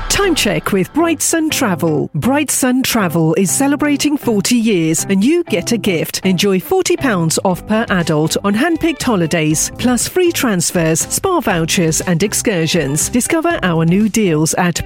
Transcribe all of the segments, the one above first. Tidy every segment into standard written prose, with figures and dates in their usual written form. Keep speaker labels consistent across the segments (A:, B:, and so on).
A: Time check with Bright Sun Travel. Bright Sun Travel is celebrating 40 years and you get a gift. Enjoy £40 off per adult on hand-picked holidays, plus free transfers, spa vouchers and excursions. Discover our new deals at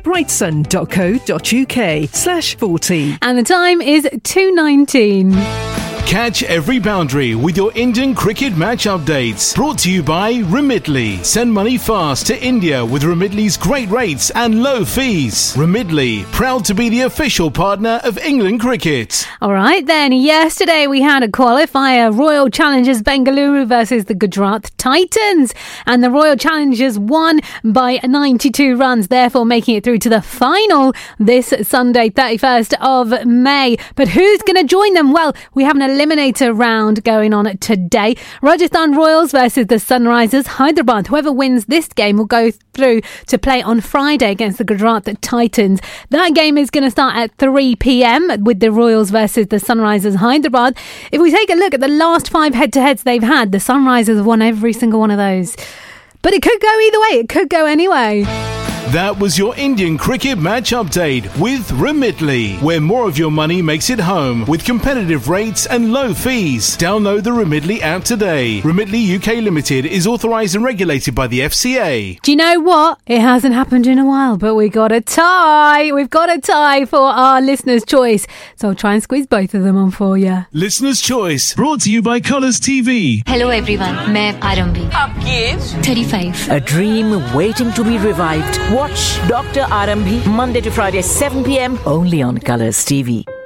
A: brightsun.co.uk/40.
B: And the time is 2:19.
C: Catch every boundary with your Indian cricket match updates. Brought to you by Remitly. Send money fast to India with Remitly's great rates and low fees. Remitly, proud to be the official partner of England cricket.
B: All right then, yesterday we had a qualifier, Royal Challengers Bengaluru versus the Gujarat Titans. And the Royal Challengers won by 92 runs, therefore making it through to the final this Sunday, 31st of May. But who's going to join them? Well, we have an eliminator round going on today. Rajasthan Royals versus the Sunrisers Hyderabad. Whoever wins this game will go through to play on Friday against the Gujarat Titans. That game is going to start at 3 p.m. with the Royals versus the Sunrisers Hyderabad. If we take a look at the last 5 head-to-heads they've had, the Sunrisers have won every single one of those. But it could go either way. It could go anyway.
C: That was your Indian cricket match update with Remitly, where more of your money makes it home with competitive rates and low fees. Download the Remitly app today. Remitly UK Limited is authorised and regulated by the FCA.
B: Do you know what? It hasn't happened in a while, but we got a tie. We've got a tie for our listener's choice. So I'll try and squeeze both of them on for you.
C: Listener's Choice.
D: Brought to you by Colours TV.
E: Hello everyone, मैं आरंभी.
F: आपकी as
E: 35.
G: A dream waiting to be revived. Watch Dr. Arambhi Monday to Friday 7 p.m. only on Colours TV.